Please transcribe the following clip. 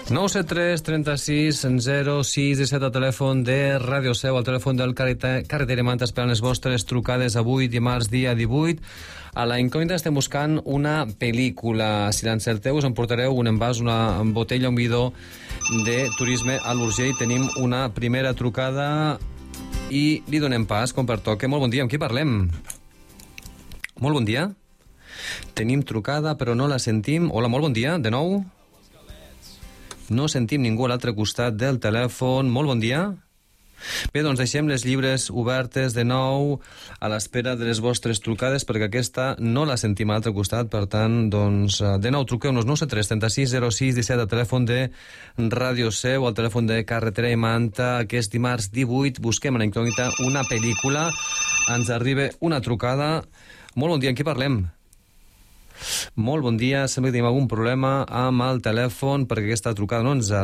973 36 06 17 al telèfon de Ràdio Seu, al telèfon del Carretera Manta, esperant les vostres trucades avui, dimarts, dia 18. A la incògnita estem buscant una pel·lícula. Si l'encerteu, us emportareu un envàs, una botella, un bidó de turisme a l'Urgell. Tenim una primera trucada i li donem pas, com pertoca. Molt bon dia, amb qui parlem? Molt bon dia. Tenim trucada, però no la sentim. Hola, molt bon dia, de nou. No sentim ningú a l'altre costat del telèfon. Molt bon dia. Bé, doncs deixem les llibres obertes de nou a l'espera de les vostres trucades, perquè aquesta no la sentim a l'altre costat. Per tant, doncs, de nou truqueu-nos 973 36 06 17 al telèfon de Ràdio Seu, al telèfon de Carretera i Manta. Aquest dimarts 18 busquem a la incògnita una pel·lícula. Ens arriba una trucada. Molt bon dia, amb qui parlem? Molt bon dia, sembla que tenim algun problema amb el telèfon perquè aquesta trucada no ens